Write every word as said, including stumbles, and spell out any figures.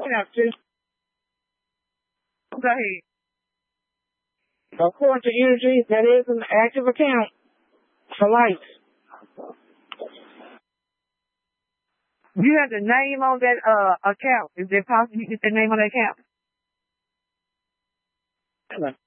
have to. Go ahead. According to Energy, that is an active account for life. You have the name on that uh account. Is it possible you get the name on that account?